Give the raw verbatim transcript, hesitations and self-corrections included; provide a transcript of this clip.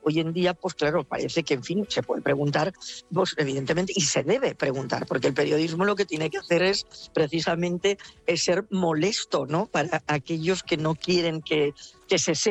hoy en día, pues claro, parece que, en fin, se puede preguntar, pues evidentemente, y se debe preguntar, porque el periodismo lo que tiene que hacer es precisamente es ser molesto, ¿no? Para aquellos que no quieren que, que se sepa